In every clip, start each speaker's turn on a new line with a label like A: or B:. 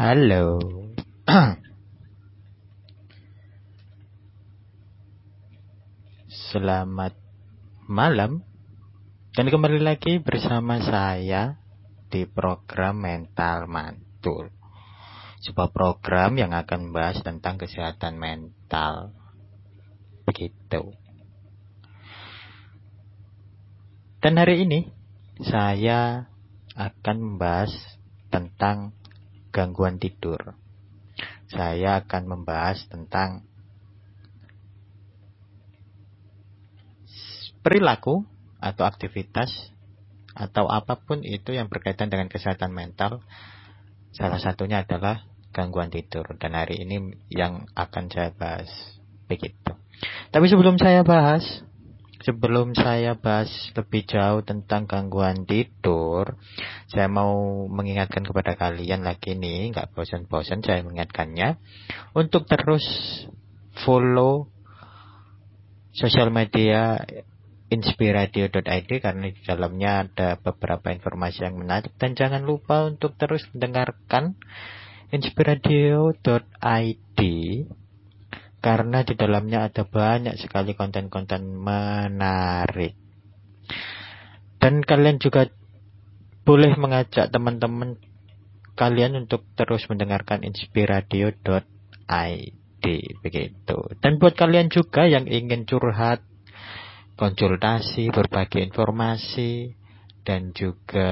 A: Halo. Selamat malam. Dan kembali lagi bersama saya di program Mental Mantul. Sebuah program yang akan membahas tentang kesehatan mental. Begitu. Dan hari ini saya akan membahas tentang gangguan tidur. Saya akan membahas tentang perilaku atau aktivitas atau apapun itu yang berkaitan dengan kesehatan mental. Salah satunya adalah gangguan tidur. Dan hari ini yang akan saya bahas. Begitu. Tapi sebelum saya bahas lebih jauh tentang gangguan tidur, saya mau mengingatkan kepada kalian lagi nih, gak bosan-bosan saya mengingatkannya, untuk terus follow sosial media inspiradio.id karena di dalamnya ada beberapa informasi yang menarik. Dan jangan lupa untuk terus mendengarkan inspiradio.id karena di dalamnya ada banyak sekali konten-konten menarik. Dan kalian juga boleh mengajak teman-teman kalian untuk terus mendengarkan inspiradio.id. Begitu. Dan buat kalian juga yang ingin curhat, konsultasi, berbagi informasi, dan juga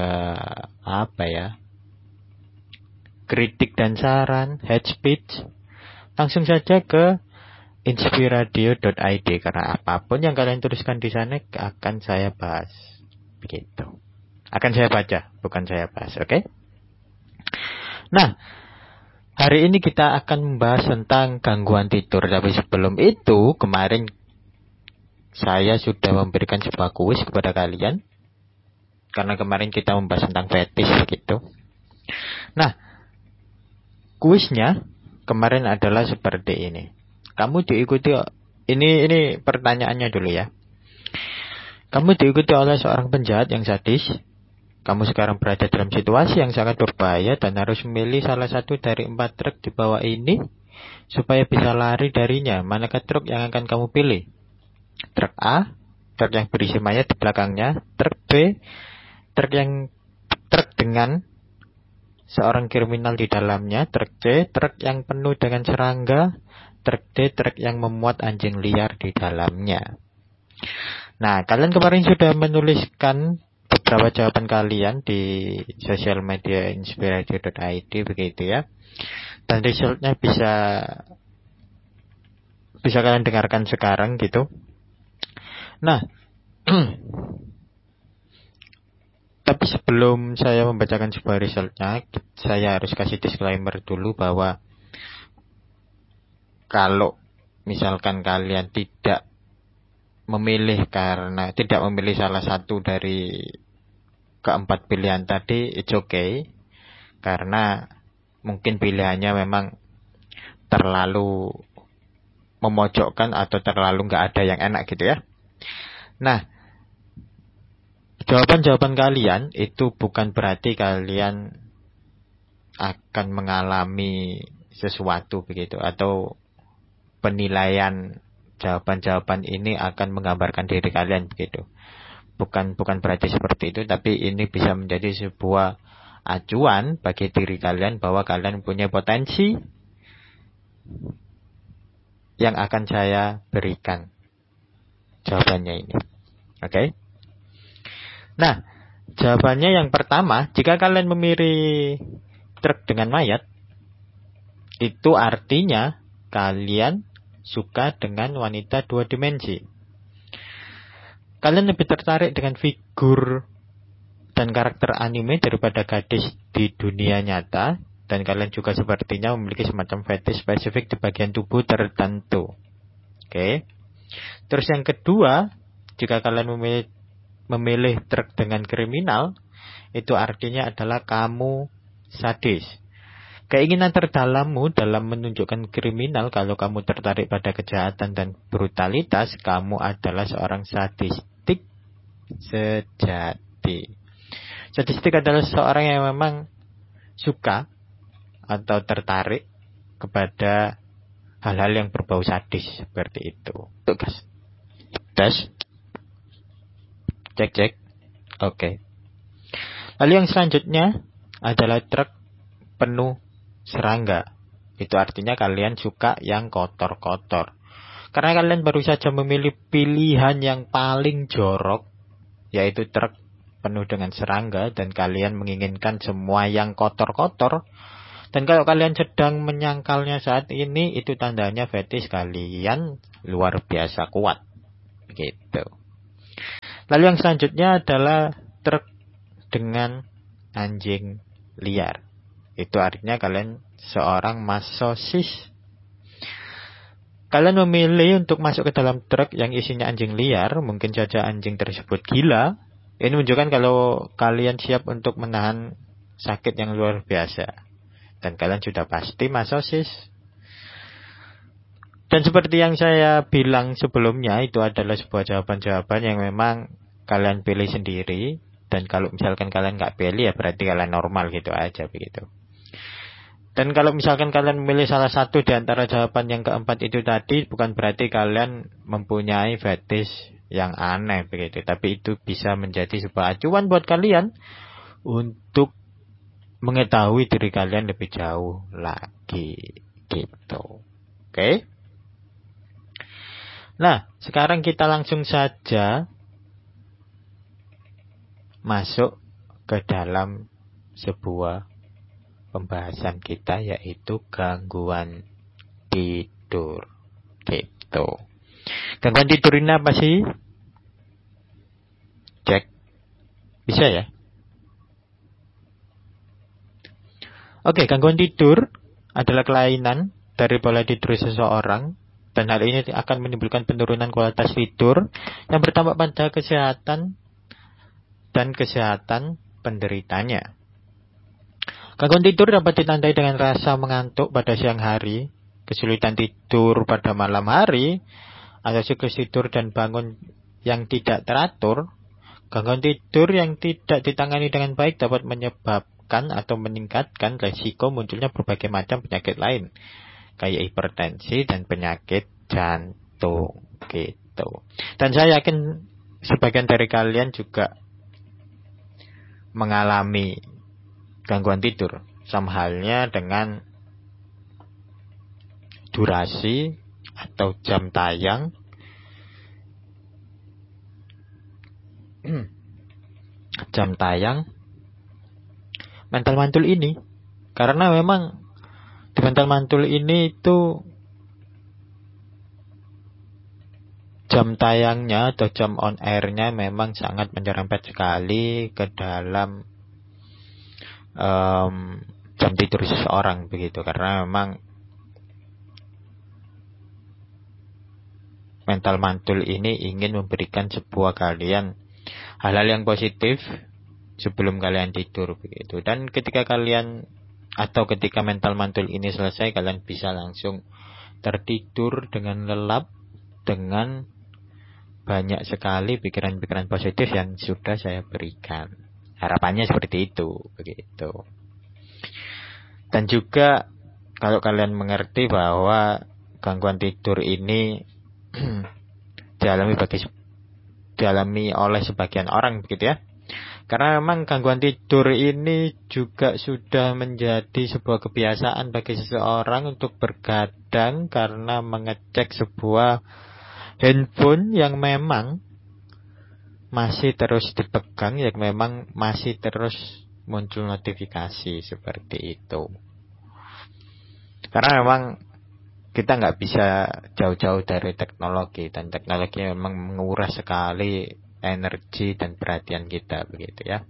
A: kritik dan saran, hate speech, langsung saja ke inspiradio.id karena apapun yang kalian tuliskan di sana akan saya bahas. Begitu. Akan saya baca, bukan saya bahas, oke? Nah, hari ini kita akan membahas tentang gangguan tidur. Tapi sebelum itu, kemarin saya sudah memberikan sebuah kuis kepada kalian. Karena kemarin kita membahas tentang fetis begitu. Nah, kuisnya kemarin adalah seperti ini. Kamu diikuti, ini pertanyaannya dulu ya. Kamu diikuti oleh seorang penjahat yang sadis. Kamu sekarang berada dalam situasi yang sangat berbahaya dan harus memilih salah satu dari 4 truk di bawah ini supaya bisa lari darinya. Manakah truk yang akan kamu pilih? Truk A, truk yang berisi mayat di belakangnya. Truk B, truk dengan seorang kriminal di dalamnya. Truk C, truk yang penuh dengan serangga. Truk D, truk yang memuat anjing liar di dalamnya. Nah, kalian kemarin sudah menuliskan beberapa jawaban kalian di sosial media inspiradio.id begitu ya. Dan resultnya bisa kalian dengarkan sekarang gitu. Nah, tapi sebelum saya membacakan sebuah resultnya, saya harus kasih disclaimer dulu bahwa kalau misalkan kalian tidak memilih salah satu dari keempat pilihan tadi, it's okay. Karena mungkin pilihannya memang terlalu memojokkan atau terlalu nggak ada yang enak gitu ya. Nah, jawaban-jawaban kalian itu bukan berarti kalian akan mengalami sesuatu begitu, atau penilaian jawaban-jawaban ini akan menggambarkan diri kalian begitu. Bukan berarti seperti itu, tapi ini bisa menjadi sebuah acuan bagi diri kalian bahwa kalian punya potensi yang akan saya berikan jawabannya ini. Oke? Nah, jawabannya yang pertama, jika kalian memilih truk dengan mayat, itu artinya kalian suka dengan wanita 2 dimensi. Kalian lebih tertarik dengan figur dan karakter anime daripada gadis di dunia nyata. Dan kalian juga sepertinya memiliki semacam fetish spesifik di bagian tubuh tertentu. Oke. Terus yang kedua, jika kalian memilih truk dengan kriminal, itu artinya adalah kamu sadis. Keinginan terdalammu dalam menunjukkan kriminal, kalau kamu tertarik pada kejahatan dan brutalitas, kamu adalah seorang sadistik sejati. Sadistik adalah seorang yang memang suka atau tertarik kepada hal-hal yang berbau sadis seperti itu. Tuh, gas. Tes. Cek. Oke. Lalu yang selanjutnya adalah truk penuh serangga. Itu artinya kalian suka yang kotor-kotor. Karena kalian baru saja memilih pilihan yang paling jorok, yaitu truk penuh dengan serangga, dan kalian menginginkan semua yang kotor-kotor. Dan kalau kalian sedang menyangkalnya saat ini, itu tandanya fetish kalian luar biasa kuat. Begitu. Lalu yang selanjutnya adalah truk dengan anjing liar. Itu artinya kalian seorang masosis. Kalian memilih untuk masuk ke dalam truk yang isinya anjing liar. Mungkin saja anjing tersebut gila. Ini menunjukkan kalau kalian siap untuk menahan sakit yang luar biasa. Dan kalian sudah pasti masosis. Dan seperti yang saya bilang sebelumnya, itu adalah sebuah jawaban-jawaban yang memang kalian pilih sendiri. Dan kalau misalkan kalian nggak pilih, ya berarti kalian normal gitu aja begitu. Dan kalau misalkan kalian memilih salah satu di antara jawaban yang keempat itu tadi, bukan berarti kalian mempunyai fetish yang aneh begitu. Tapi itu bisa menjadi sebuah acuan buat kalian untuk mengetahui diri kalian lebih jauh lagi gitu. Oke? Nah, sekarang kita langsung saja masuk ke dalam sebuah pembahasan kita, yaitu gangguan tidur. Gitu. Gangguan tidur ini apa sih? Cek. Bisa ya? Oke, gangguan tidur adalah kelainan dari pola tidur seseorang, dan hal ini akan menimbulkan penurunan kualitas tidur yang berdampak pada kesehatan dan kesehatan penderitanya. Gangguan tidur dapat ditandai dengan rasa mengantuk pada siang hari, kesulitan tidur pada malam hari, atau siklus tidur dan bangun yang tidak teratur. Gangguan tidur yang tidak ditangani dengan baik dapat menyebabkan atau meningkatkan resiko munculnya berbagai macam penyakit lain, kayak hipertensi dan penyakit jantung gitu. Dan saya yakin sebagian dari kalian juga mengalami gangguan tidur, sama halnya dengan durasi atau jam tayang mental mantul ini. Karena memang di mental mantul ini itu jam tayangnya atau jam on airnya memang sangat menyerempet sekali ke dalam jam tidur seseorang begitu. Karena memang mental mantul ini ingin memberikan sebuah kalian hal-hal yang positif sebelum kalian tidur begitu. Dan ketika kalian atau ketika mental mantul ini selesai, kalian bisa langsung tertidur dengan lelap dengan banyak sekali pikiran-pikiran positif yang sudah saya berikan. Harapannya seperti itu begitu. Dan juga kalau kalian mengerti bahwa gangguan tidur ini dialami oleh sebagian orang begitu ya. Karena memang gangguan tidur ini juga sudah menjadi sebuah kebiasaan bagi seseorang untuk bergadang karena mengecek sebuah handphone yang memang masih terus dipegang, yang memang masih terus muncul notifikasi seperti itu. Karena memang kita nggak bisa jauh-jauh dari teknologi, dan teknologi memang menguras sekali energi dan perhatian kita begitu ya.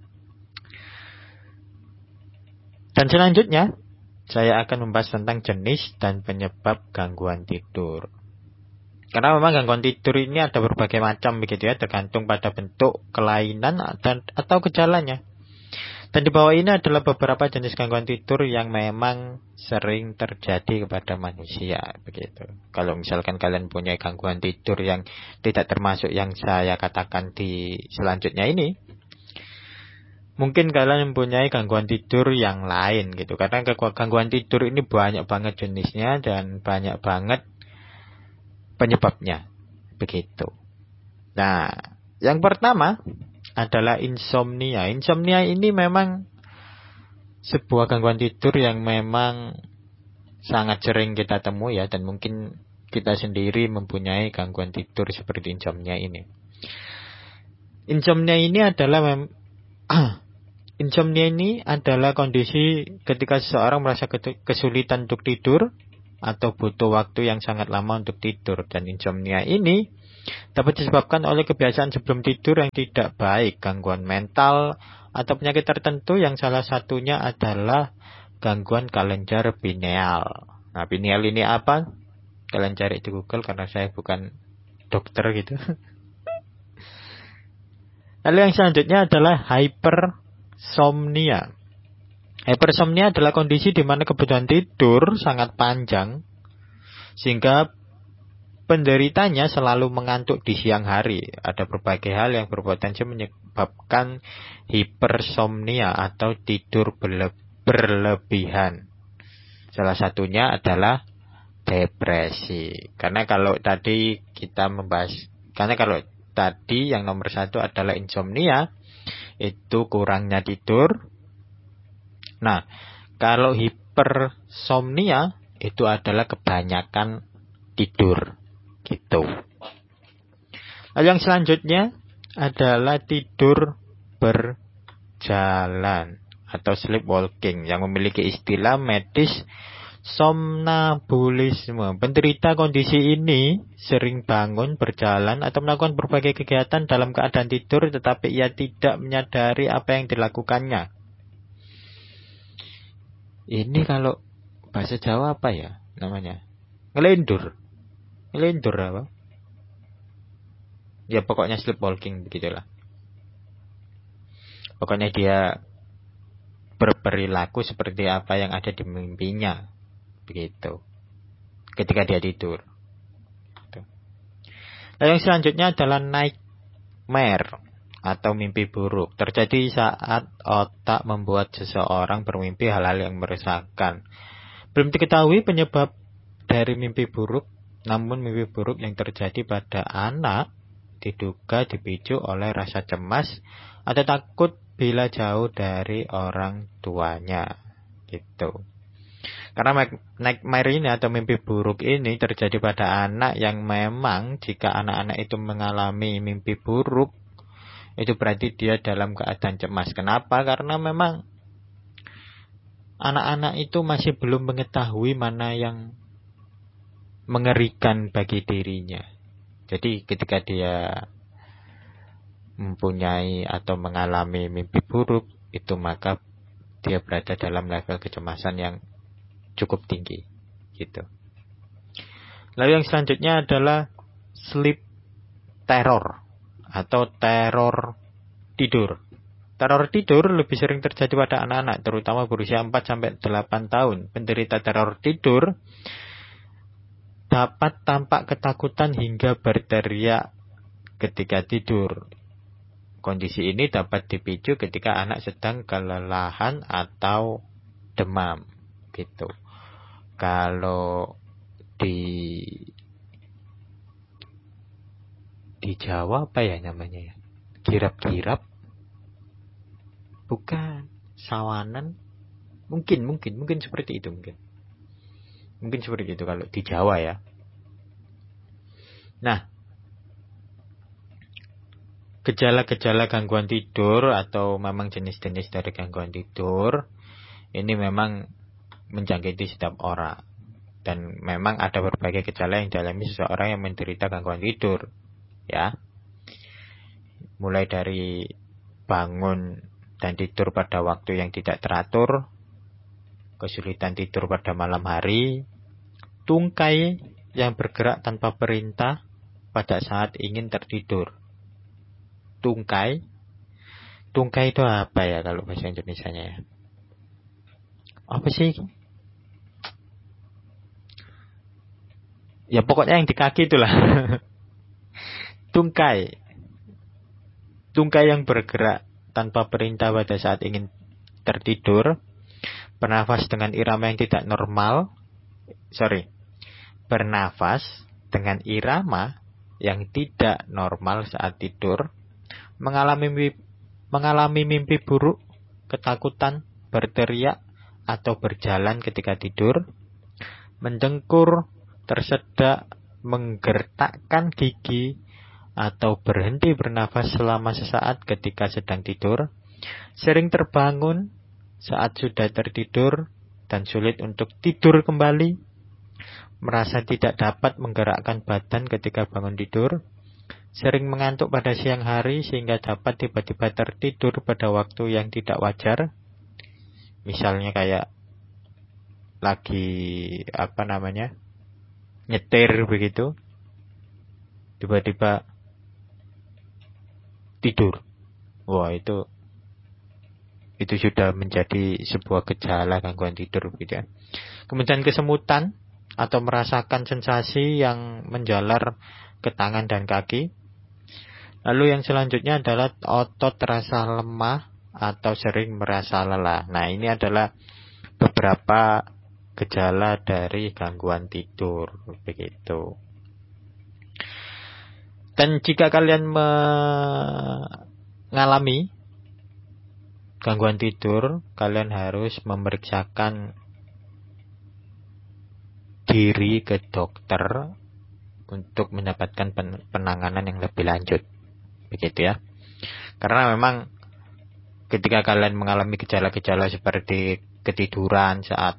A: Dan selanjutnya saya akan membahas tentang jenis dan penyebab gangguan tidur. Karena memang gangguan tidur ini ada berbagai macam begitu ya, tergantung pada bentuk, kelainan atau gejalanya. Dan di bawah ini adalah beberapa jenis gangguan tidur yang memang sering terjadi kepada manusia begitu. Kalau misalkan kalian punya gangguan tidur yang tidak termasuk yang saya katakan di selanjutnya ini, mungkin kalian mempunyai gangguan tidur yang lain gitu. Karena gangguan tidur ini banyak banget jenisnya dan banyak banget penyebabnya. Begitu. Nah, yang pertama adalah insomnia. Insomnia ini memang sebuah gangguan tidur yang memang sangat sering kita temui ya, dan mungkin kita sendiri mempunyai gangguan tidur seperti insomnia ini. Insomnia ini adalah insomnia ini adalah kondisi ketika seseorang merasa kesulitan untuk tidur atau butuh waktu yang sangat lama untuk tidur. Dan insomnia ini dapat disebabkan oleh kebiasaan sebelum tidur yang tidak baik, gangguan mental, atau penyakit tertentu yang salah satunya adalah gangguan kelenjar pineal. Nah, pineal ini apa? Kalian cari di Google karena saya bukan dokter gitu. Lalu yang selanjutnya adalah hypersomnia. Hypersomnia adalah kondisi di mana kebutuhan tidur sangat panjang sehingga penderitanya selalu mengantuk di siang hari. Ada berbagai hal yang berpotensi menyebabkan hypersomnia atau tidur berlebihan. Salah satunya adalah depresi. Karena kalau tadi yang nomor 1 adalah insomnia, itu kurangnya tidur. Nah, kalau hipersomnia itu adalah kebanyakan tidur. Gitu. Lalu yang selanjutnya adalah tidur berjalan atau sleepwalking yang memiliki istilah medis somnambulisme. Penderita kondisi ini sering bangun, berjalan, atau melakukan berbagai kegiatan dalam keadaan tidur tetapi ia tidak menyadari apa yang dilakukannya. Ini kalau bahasa Jawa apa ya namanya? Ngelendur. Ngelendur apa? Ya pokoknya sleepwalking begitulah. Pokoknya dia berperilaku seperti apa yang ada di mimpinya. Begitu. Ketika dia tidur. Lalu yang selanjutnya adalah nightmare atau mimpi buruk. Terjadi saat otak membuat seseorang bermimpi hal-hal yang meresahkan. Belum diketahui penyebab dari mimpi buruk, namun mimpi buruk yang terjadi pada anak diduga dipicu oleh rasa cemas atau takut bila jauh dari orang tuanya. Gitu. Karena nightmare ini atau mimpi buruk ini terjadi pada anak yang memang jika anak-anak itu mengalami mimpi buruk, itu berarti dia dalam keadaan cemas. Kenapa? Karena memang anak-anak itu masih belum mengetahui mana yang mengerikan bagi dirinya. Jadi ketika dia mempunyai atau mengalami mimpi buruk, itu maka dia berada dalam level kecemasan yang cukup tinggi. Gitu. Lalu yang selanjutnya adalah sleep terror atau teror tidur. Teror tidur lebih sering terjadi pada anak-anak, terutama berusia 4-8 tahun. Penderita teror tidur dapat tampak ketakutan hingga berteriak ketika tidur. Kondisi ini dapat dipicu ketika anak sedang kelelahan atau demam. Gitu. Kalau di Jawa apa ya namanya ya? Kirap-kirap? Bukan. Sawanan? Mungkin seperti itu mungkin. Mungkin seperti itu kalau di Jawa ya. Nah, gejala-gejala gangguan tidur atau memang jenis-jenis dari gangguan tidur ini memang menjangkiti setiap orang. Dan memang ada berbagai gejala yang dialami seseorang yang menderita gangguan tidur. Ya. Mulai dari bangun dan tidur pada waktu yang tidak teratur, kesulitan tidur pada malam hari, tungkai yang bergerak tanpa perintah pada saat ingin tertidur. Tungkai itu apa ya kalau bahasa Indonesianya ya? Apa sih? Ya pokoknya yang di kaki itulah. Tungkai yang bergerak tanpa perintah pada saat ingin tertidur, bernafas dengan irama yang tidak normal, bernafas dengan irama yang tidak normal saat tidur, mengalami mimpi buruk, ketakutan, berteriak, atau berjalan ketika tidur, mendengkur, tersedak, menggertakkan gigi, atau berhenti bernafas selama sesaat ketika sedang tidur, sering terbangun saat sudah tertidur dan sulit untuk tidur kembali, merasa tidak dapat menggerakkan badan ketika bangun tidur, sering mengantuk pada siang hari sehingga dapat tiba-tiba tertidur pada waktu yang tidak wajar. Misalnya kayak lagi nyetir begitu, tiba-tiba tidur. Wah, itu sudah menjadi sebuah gejala gangguan tidur gitu ya. Kemudian kesemutan atau merasakan sensasi yang menjalar ke tangan dan kaki. Lalu yang selanjutnya adalah otot terasa lemah atau sering merasa lelah. Nah, ini adalah beberapa gejala dari gangguan tidur begitu. Dan jika kalian mengalami gangguan tidur, kalian harus memeriksakan diri ke dokter untuk mendapatkan penanganan yang lebih lanjut. Begitu ya. Karena memang ketika kalian mengalami gejala-gejala seperti ketiduran saat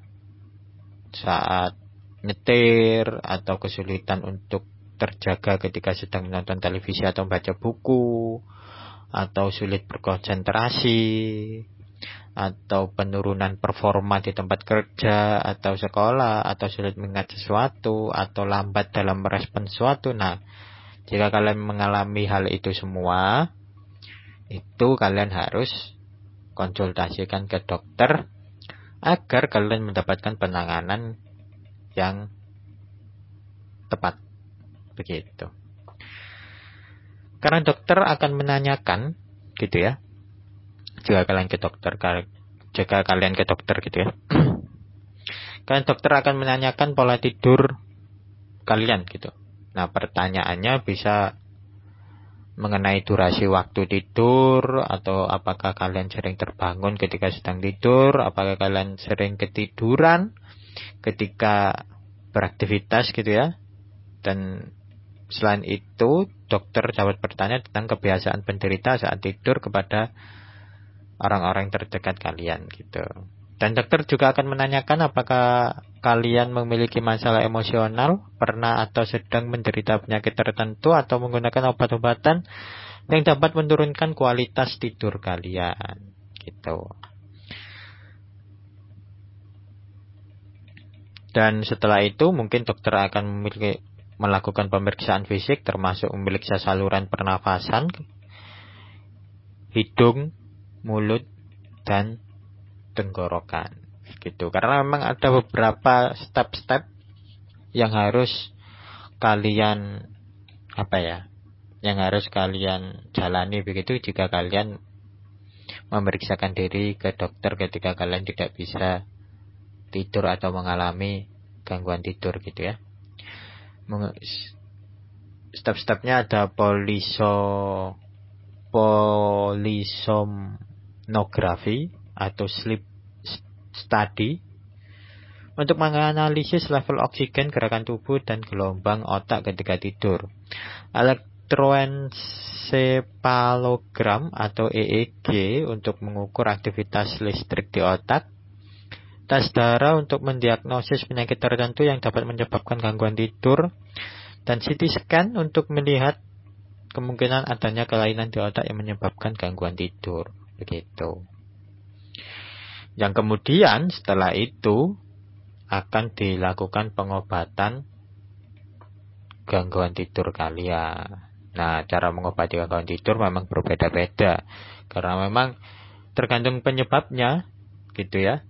A: nyetir, atau kesulitan untuk terjaga ketika sedang menonton televisi atau baca buku, atau sulit berkonsentrasi, atau penurunan performa di tempat kerja atau sekolah, atau sulit mengingat sesuatu, atau lambat dalam merespon sesuatu. Nah, jika kalian mengalami hal itu semua, itu kalian harus konsultasikan ke dokter agar kalian mendapatkan penanganan yang tepat. Begitu. Karena dokter akan menanyakan gitu ya. Jika kalian ke dokter gitu ya. Kalian dokter akan menanyakan pola tidur kalian gitu. Nah, pertanyaannya bisa mengenai durasi waktu tidur, atau apakah kalian sering terbangun ketika sedang tidur, apakah kalian sering ketiduran ketika beraktivitas gitu ya. Dan selain itu, dokter dapat bertanya tentang kebiasaan penderita saat tidur kepada orang-orang terdekat kalian gitu. Dan dokter juga akan menanyakan apakah kalian memiliki masalah emosional, pernah atau sedang menderita penyakit tertentu, atau menggunakan obat-obatan yang dapat menurunkan kualitas tidur kalian gitu. Dan setelah itu mungkin dokter akan melakukan pemeriksaan fisik, termasuk memeriksa saluran pernafasan, hidung, mulut, dan tenggorokan gitu. Karena memang ada beberapa step-step yang harus kalian jalani begitu jika kalian memeriksakan diri ke dokter ketika kalian tidak bisa tidur atau mengalami gangguan tidur gitu ya. Step-stepnya ada polisomnografi atau sleep study untuk menganalisis level oksigen, gerakan tubuh, dan gelombang otak ketika tidur. Elektroencephalogram atau EEG untuk mengukur aktivitas listrik di otak. Tes darah untuk mendiagnosis penyakit tertentu yang dapat menyebabkan gangguan tidur. Dan CT scan untuk melihat kemungkinan adanya kelainan di otak yang menyebabkan gangguan tidur. Begitu. Yang kemudian setelah itu akan dilakukan pengobatan gangguan tidur kalian. Nah, cara mengobati gangguan tidur memang berbeda-beda. Karena memang tergantung penyebabnya gitu ya.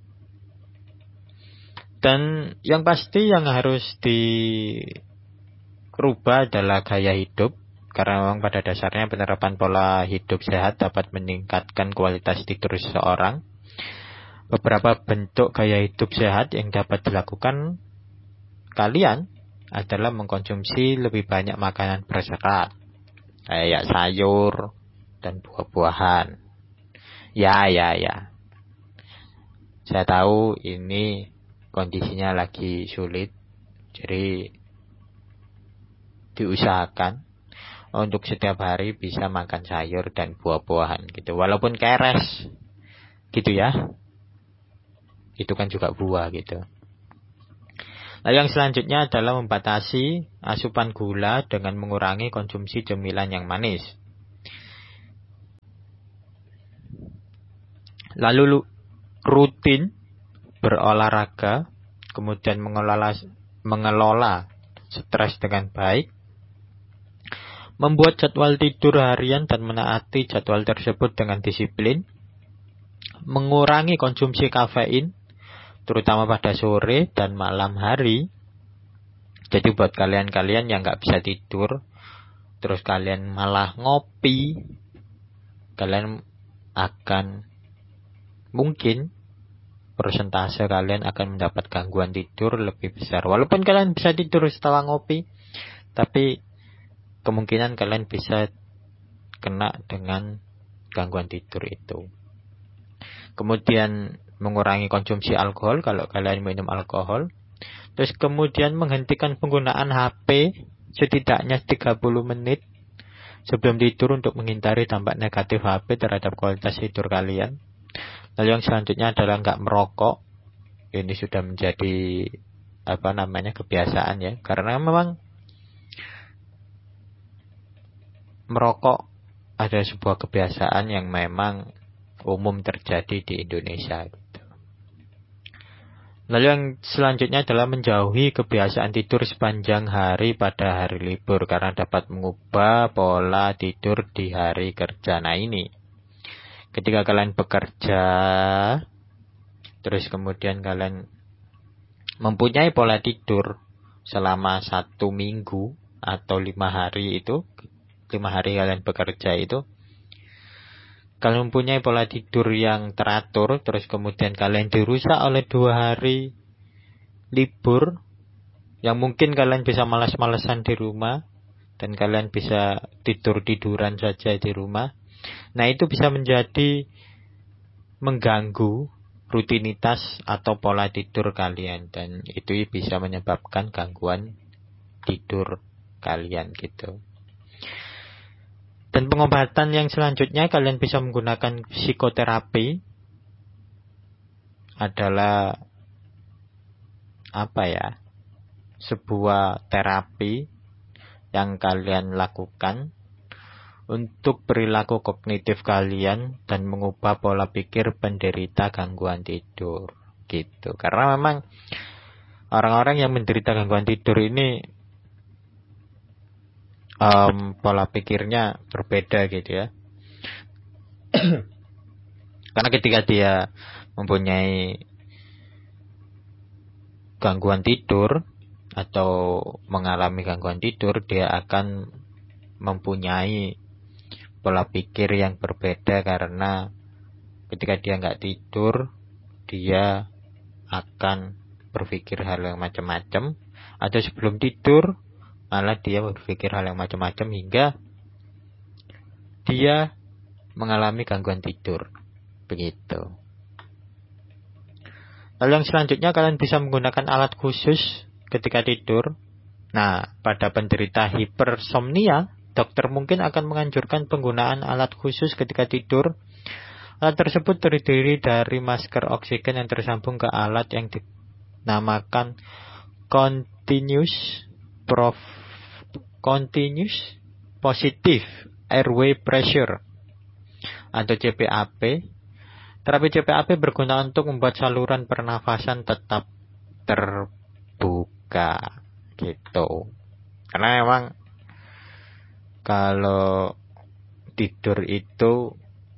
A: Dan yang pasti yang harus dirubah adalah gaya hidup. Karena memang pada dasarnya penerapan pola hidup sehat dapat meningkatkan kualitas tidur seseorang. Beberapa bentuk gaya hidup sehat yang dapat dilakukan kalian adalah mengkonsumsi lebih banyak makanan berserat, kayak sayur dan buah-buahan. Ya. Saya tahu ini kondisinya lagi sulit, jadi diusahakan untuk setiap hari bisa makan sayur dan buah-buahan gitu. Walaupun keres gitu ya. Itu kan juga buah gitu. Nah, yang selanjutnya adalah membatasi asupan gula dengan mengurangi konsumsi cemilan yang manis. Lalu rutin berolahraga, kemudian mengelola stres dengan baik, membuat jadwal tidur harian dan menaati jadwal tersebut dengan disiplin, mengurangi konsumsi kafein, terutama pada sore dan malam hari. Jadi buat kalian-kalian yang nggak bisa tidur, terus kalian malah ngopi, kalian akan mungkin persentase kalian akan mendapat gangguan tidur lebih besar. Walaupun kalian bisa tidur setelah ngopi, tapi kemungkinan kalian bisa kena dengan gangguan tidur itu. Kemudian mengurangi konsumsi alkohol kalau kalian minum alkohol. Terus kemudian menghentikan penggunaan HP setidaknya 30 menit sebelum tidur untuk menghindari dampak negatif HP terhadap kualitas tidur kalian. Lalu yang selanjutnya adalah nggak merokok. Ini sudah menjadi kebiasaan ya. Karena memang merokok ada sebuah kebiasaan yang memang umum terjadi di Indonesia gitu. Lalu yang selanjutnya adalah menjauhi kebiasaan tidur sepanjang hari pada hari libur karena dapat mengubah pola tidur di hari kerja. Nah ini, ketika kalian bekerja, terus kemudian kalian mempunyai pola tidur selama 1 minggu atau 5 hari itu, 5 hari kalian bekerja itu, kalian mempunyai pola tidur yang teratur, terus kemudian kalian dirusak oleh 2 hari libur, yang mungkin kalian bisa malas-malasan di rumah, dan kalian bisa tidur-tiduran saja di rumah. Nah itu bisa menjadi mengganggu rutinitas atau pola tidur kalian, dan itu bisa menyebabkan gangguan tidur kalian gitu. Dan pengobatan yang selanjutnya kalian bisa menggunakan psikoterapi adalah sebuah terapi yang kalian lakukan untuk perilaku kognitif kalian dan mengubah pola pikir penderita gangguan tidur gitu. Karena memang orang-orang yang menderita gangguan tidur ini pola pikirnya berbeda gitu ya. Karena ketika dia mempunyai gangguan tidur atau mengalami gangguan tidur, dia akan mempunyai pola pikir yang berbeda, karena ketika dia nggak tidur, dia akan berpikir hal yang macam-macam, atau sebelum tidur malah dia berpikir hal yang macam-macam hingga dia mengalami gangguan tidur. Begitu. Lalu yang selanjutnya kalian bisa menggunakan alat khusus ketika tidur. Nah, pada penderita hipersomnia, dokter mungkin akan menganjurkan penggunaan alat khusus ketika tidur. Alat tersebut terdiri dari masker oksigen yang tersambung ke alat yang dinamakan Continuous Positive Airway Pressure atau CPAP. Terapi CPAP berguna untuk membuat saluran pernafasan tetap terbuka gitu. Karena memang kalau tidur itu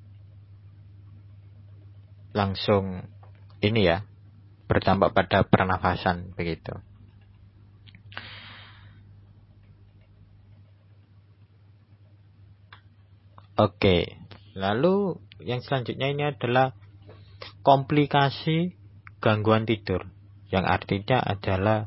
A: langsung berdampak pada pernafasan begitu. Oke. Lalu yang selanjutnya ini adalah komplikasi gangguan tidur, yang artinya adalah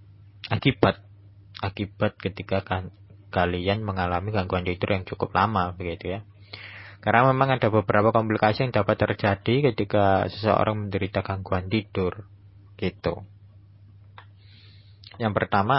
A: akibat ketika kalian mengalami gangguan tidur yang cukup lama begitu ya. Karena memang ada beberapa komplikasi yang dapat terjadi ketika seseorang menderita gangguan tidur gitu. Yang pertama